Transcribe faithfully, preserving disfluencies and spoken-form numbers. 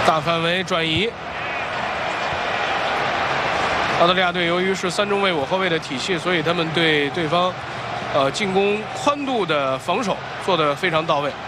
大范围转移。澳大利亚队由于是三中卫我后卫的体系，所以他们对对方呃进攻宽度的防守做得非常到位。